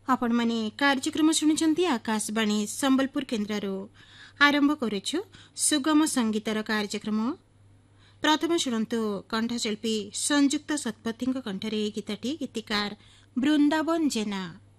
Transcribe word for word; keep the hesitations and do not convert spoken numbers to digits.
आपण माने कार्यक्रम शुणुचंती आकाशवाणी संबलपुर केन्द्रରୁ आरंभ करुछु सुगम संगीतर कार्यक्रम। प्रथम शुणन्तु कंठशिल्पी संयुक्त शतपथीଙ୍କ कंठरे गीतटी गीतिकार बृंदावन जेना।